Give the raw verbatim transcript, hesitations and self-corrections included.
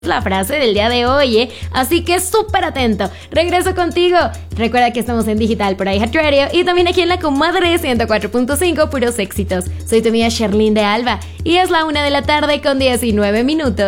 la frase del día de hoy, ¿eh? Así que súper atento. Regreso contigo. Recuerda que estamos en digital por iHeartRadio y también aquí en la Comadre ciento cuatro punto cinco, puros éxitos. Soy tu amiga Sherlyn de Alba y es la una de la tarde con diecinueve minutos.